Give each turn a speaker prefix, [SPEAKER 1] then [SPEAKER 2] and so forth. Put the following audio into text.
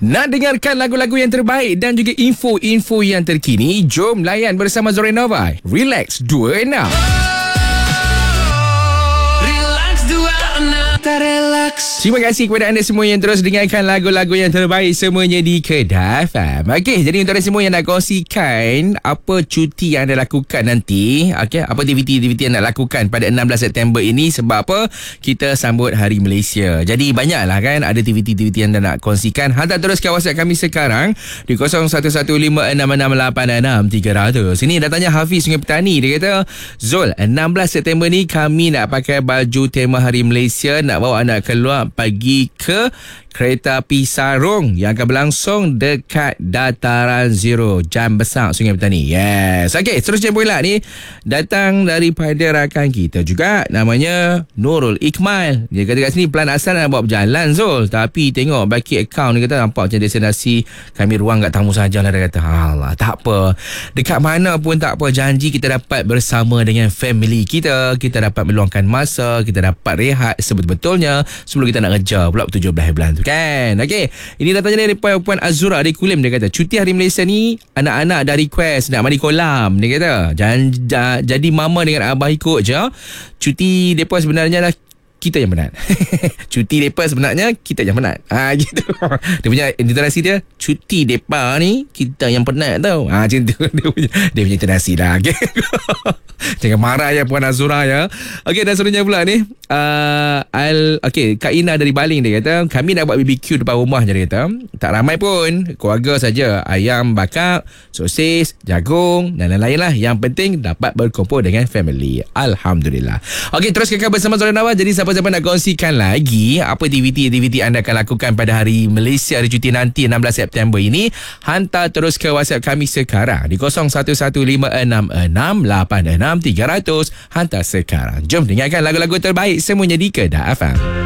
[SPEAKER 1] Nak dengarkan lagu-lagu yang terbaik dan juga info-info yang terkini? Jom layan bersama Zorenova. Relax 26. Terima kasih kepada anda semua yang terus dengarkan lagu-lagu yang terbaik semuanya di Kedah FM. Okey, jadi untuk anda semua yang nak kongsikan apa cuti yang anda lakukan nanti, okey, apa aktiviti-aktiviti yang nak lakukan pada 16 September ini, sebab apa? Kita sambut Hari Malaysia. Jadi banyaklah kan ada aktiviti-aktiviti yang anda nak kongsikan. Hantar terus ke WhatsApp kami sekarang di 01156666300. Ini datanya Hafiz Sungai Petani. Dia kata, Zul, 16 September ni kami nak pakai baju tema Hari Malaysia, nak bawa anak keluar pergi ke kereta api Sarung yang akan berlangsung dekat Dataran Zero, Jam Besar Sungai Petani. Yes. Okey, seterusnya pula ni datang daripada rakan kita juga, namanya Nurul Ikmal. Dia kata kat sini plan asal nak bawa berjalan Zul, tapi tengok baki akaun dia kata nampak macam destinasi kami ruang kat tamu sajalah. Dia kata, alah, tak apa, dekat mana pun tak apa, janji kita dapat bersama dengan family kita, kita dapat meluangkan masa, kita dapat rehat sebetul-betulnya sebelum kita nak kerja pula 17 bulan tu kan. Okey, ini datangnya dari Puan Azura di Kulim. Dia kata cuti Hari Malaysia ni anak-anak dah request nak mandi kolam. Dia kata jadi mama dengan abah ikut je. Cuti depa sebenarnya lah kita yang penat. Cuti depa sebenarnya kita yang penat. Gitu. Dia punya intonasi dia, cuti depa ni kita yang penat tau. Macam tu dia punya intonasi dah. Okay? Jangan marah ya Puan Azura ya. Okey, dan seterusnya pula ni okey, Kak Ina dari Baling. Dia kata kami nak buat BBQ depan rumah je. Dia kata tak ramai pun, keluarga saja, ayam bakar, sosis, jagung dan lain-lain lah. Yang penting dapat berkumpul dengan family. Alhamdulillah. Okey, terus kekal bersama Zorenova. Jadi siapa-siapa nak kongsikan lagi apa aktiviti-aktiviti anda akan lakukan pada Hari Malaysia, hari cuti nanti 16 September ini, hantar terus ke WhatsApp kami sekarang di 01156686300. Hantar sekarang. Jom dengarkan lagu-lagu terbaik semuanya di Kedah FM.